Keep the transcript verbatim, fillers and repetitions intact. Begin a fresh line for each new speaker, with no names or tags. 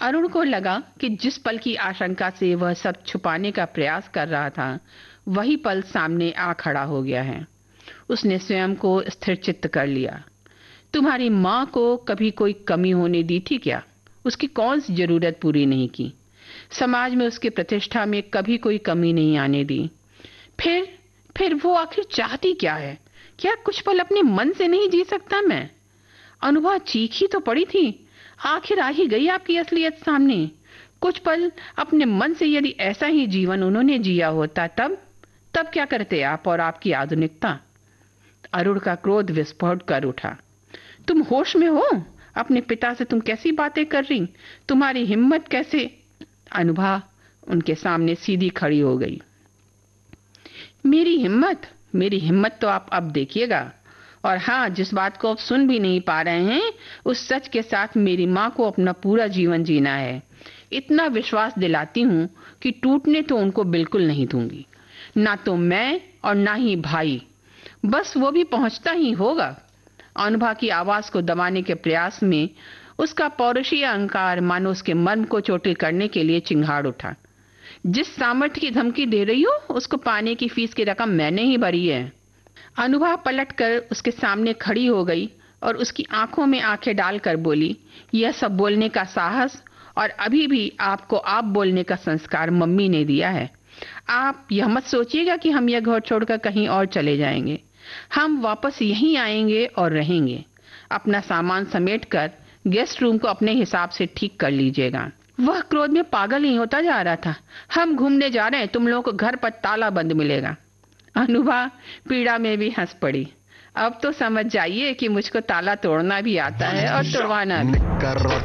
अरुण को लगा कि जिस पल की आशंका से वह सब छुपाने का प्रयास कर रहा था, वही पल सामने आ खड़ा हो गया है। उसने स्वयं को स्थिरचित्त कर लिया। तुम्हारी माँ को कभी कोई कमी होने दी थी क्या? उसकी कौन सी जरूरत पूरी नहीं की? समाज में उसकी प्रतिष्ठा में कभी कोई कमी नहीं आने दी। फिर फिर वो आखिर चाहती क्या है? क्या कुछ पल अपने मन से नहीं जी सकता मैं? अनुभा चीखी तो पड़ी थी, आखिर आ ही गई आपकी असलियत सामने। कुछ पल अपने मन से यदि ऐसा ही जीवन उन्होंने जिया होता, तब तब क्या करते आप और आपकी आधुनिकता? अरुण का क्रोध विस्फोट कर उठा। तुम होश में हो? अपने पिता से तुम कैसी बातें कर रही? तुम्हारी हिम्मत कैसे? अनुभा उनके सामने सीधी खड़ी हो गई। मेरी हिम्मत मेरी हिम्मत तो आप अब देखिएगा। और हाँ, जिस बात को आप सुन भी नहीं पा रहे हैं, उस सच के साथ मेरी माँ को अपना पूरा जीवन जीना है। इतना विश्वास दिलाती हूँ कि टूटने तो उनको बिल्कुल नहीं दूंगी, ना तो मैं और ना ही भाई। बस वो भी पहुंचता ही होगा। अनुभा की आवाज को दबाने के प्रयास में उसका पौरुषीय अहंकार मानो उसके मर्म को चोटिल करने के लिए चिंगाड़ उठा। जिस सामर्थ्य की धमकी दे रही हो, उसको पाने की फीस की रकम मैंने ही भरी है। अनुभा पलटकर उसके सामने खड़ी हो गई और उसकी आंखों में आंखें डालकर बोली, यह सब बोलने का साहस और अभी भी आपको आप बोलने का संस्कार मम्मी ने दिया है। आप यह मत सोचिएगा कि हम यह घर छोड़कर कहीं और चले जाएंगे। हम वापस यहीं आएंगे और रहेंगे। अपना सामान समेटकर गेस्ट रूम को अपने हिसाब से ठीक कर लीजिएगा। वह क्रोध में पागल ही होता जा रहा था। हम घूमने जा रहे हैं, तुम लोगों को घर पर ताला बंद मिलेगा। अनुभा पीड़ा में भी हंस पड़ी। अब तो समझ जाइए कि मुझको ताला तोड़ना भी आता है और तोड़वाना भी।